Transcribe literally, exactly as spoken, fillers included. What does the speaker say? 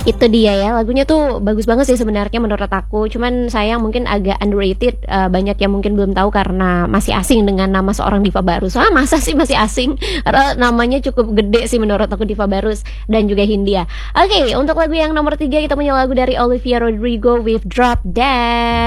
Itu dia ya, lagunya tuh bagus banget sih sebenarnya menurut aku, cuman sayang mungkin agak underrated, eee, banyak yang mungkin belum tahu karena masih asing dengan nama seorang Diva Barus. Ah, masa sih masih asing? Karena namanya cukup gede sih menurut aku Diva Barus dan juga Hindia. Oke, untuk lagu yang nomor tiga kita punya lagu dari Olivia Rodrigo with Drop Dead.